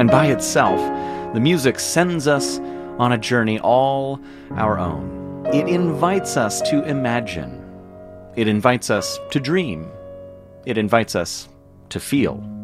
And by itself, the music sends us on a journey all our own. It invites us to imagine. It invites us to dream. It invites us to feel.